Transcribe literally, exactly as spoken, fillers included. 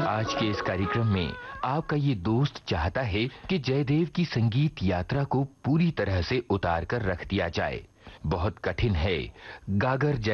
आज के इस कार्यक्रम में आपका ये दोस्त चाहता है कि जयदेव की संगीत यात्रा को पूरी तरह से उतार कर रख दिया जाए। बहुत कठिन है गागर